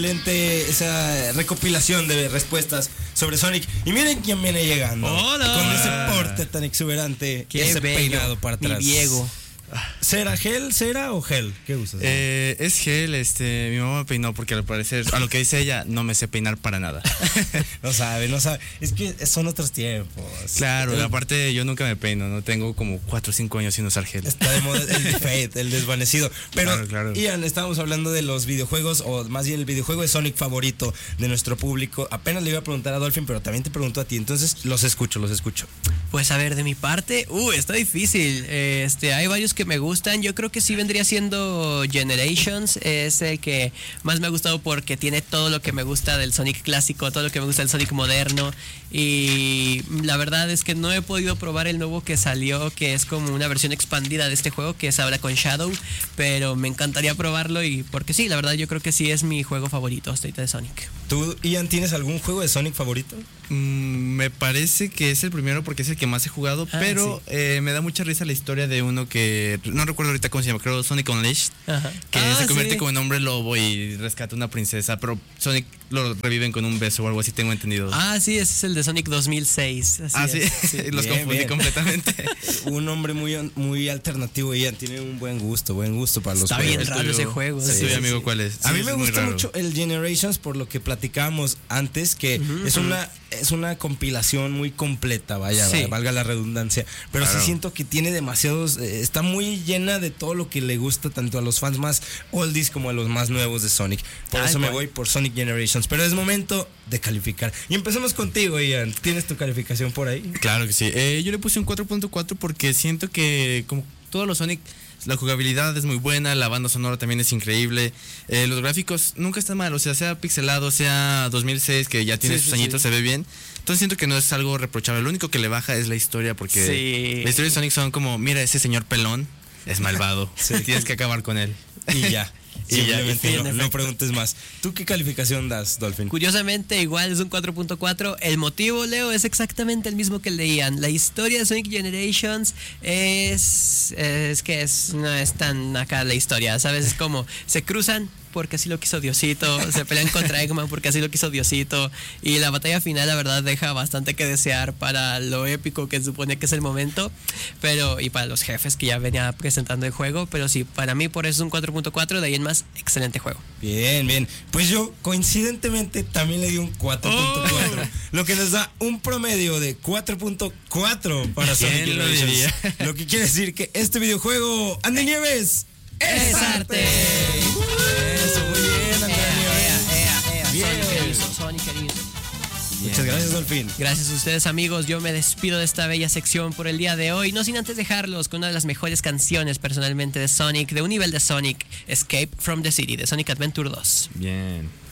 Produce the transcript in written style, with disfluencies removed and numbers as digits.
excelente esa recopilación de respuestas sobre Sonic. Y miren quién viene llegando. ¡Hola! Con ese porte tan exuberante. ¡Qué ese bello! peinado para atrás. Mi Diego. ¿Cera gel, cera o gel? ¿Qué usas? Es gel, mi mamá me peinó porque al parecer, a lo que dice ella, no me sé peinar para nada. No sabe. Es que son otros tiempos. Claro, aparte yo nunca me peino, no tengo como 4 o 5 años sin usar gel. Está de moda el fade, el desvanecido. Pero, claro. Ian, estábamos hablando de los videojuegos, o más bien el videojuego de Sonic favorito de nuestro público. Apenas le iba a preguntar a Dolphin, pero también te pregunto a ti. Entonces, los escucho. Pues a ver, de mi parte, está difícil. Hay varios que me gustan. Yo creo que sí vendría siendo Generations. Es el que más me ha gustado porque tiene todo lo que me gusta del Sonic clásico, todo lo que me gusta del Sonic moderno. Y la verdad es que no he podido probar el nuevo que salió, que es como una versión expandida de este juego, que es ahora con Shadow. Pero me encantaría probarlo y porque sí, la verdad yo creo que sí es mi juego favorito hasta ahorita de Sonic. ¿Tú, Ian, tienes algún juego de Sonic favorito? Me parece que es el primero porque es el que más he jugado, pero sí. Me da mucha risa la historia de uno que no recuerdo ahorita cómo se llama, creo Sonic Unleashed, Ajá. que se convierte Sí. como en hombre lobo y rescata una princesa, pero Sonic lo reviven con un beso o algo así, tengo entendido. Sí, ese es el de Sonic 2006. Sí, los Bien, confundí bien. completamente. Un hombre muy alternativo, Ian. Tiene un buen gusto para los Está juegos. bien raro ese juego. Sí, amigo, ¿cuál es? A mí Sí, me es muy gusta raro. mucho el Generations por lo que platicábamos antes, que es una compilación muy completa, Sí. valga la redundancia. Pero Claro. sí siento que tiene demasiados, está muy llena de todo lo que le gusta tanto a los fans más oldies como a los más nuevos de Sonic. Por Tal eso me cual. voy por Sonic Generations. Pero es momento de calificar. Y empecemos contigo, Ian. ¿Tienes tu calificación por ahí? Claro que sí. Yo le puse un 4.4 porque siento que como todos los Sonic, la jugabilidad es muy buena, la banda sonora también es increíble, los gráficos nunca están mal, o sea pixelado, sea 2006 que ya tiene sus añitos, se ve bien. Entonces siento que no es algo reprochable. Lo único que le baja es la historia, porque Sí. la historia de Sonic son como, mira, ese señor pelón es malvado, tienes que acabar con él. Y ya. Y ya, Simplemente y en no efecto. preguntes más. ¿Tú qué calificación das, Dolphin? Curiosamente, igual es un 4.4. El motivo, Leo, es exactamente el mismo que el de Ian. La historia de Sonic Generations no es tan acá la historia, ¿sabes? Es como, se cruzan porque así lo quiso Diosito, se pelean contra Eggman porque así lo quiso Diosito, y la batalla final, la verdad, deja bastante que desear para lo épico que se supone que es el momento, y para los jefes que ya venía presentando el juego, pero sí, para mí por eso es un 4.4, de ahí en más, excelente juego. Bien. Pues yo, coincidentemente, también le di un 4.4, lo que nos da un promedio de 4.4 para Sonic ¿Quién lo Generations. diría? Lo que quiere decir que este videojuego, Andy Nieves, ¡Es arte! Eso, muy bien, Andrea Nieves. Bien. Sonic cariñoso. Muchas gracias, Dolphin. Gracias a ustedes, amigos. Yo me despido de esta bella sección por el día de hoy, no sin antes dejarlos con una de las mejores canciones personalmente de Sonic, de un nivel de Sonic, Escape from the City, de Sonic Adventure 2. Bien.